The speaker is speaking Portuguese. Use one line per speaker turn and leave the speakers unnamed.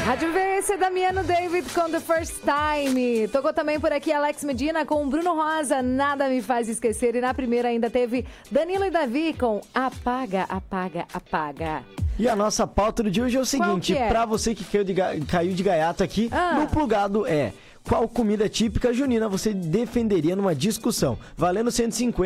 Rádio VC, Damiano David com The First Time. Tocou também por aqui Alex Medina com Bruno Rosa, Nada Me Faz Esquecer. E na primeira ainda teve Danilo e Davi com Apaga, Apaga, Apaga.
E a nossa pauta do dia hoje é o seguinte, pra você que caiu de gaiato aqui, no plugado qual comida típica junina você defenderia numa discussão? Valendo 150.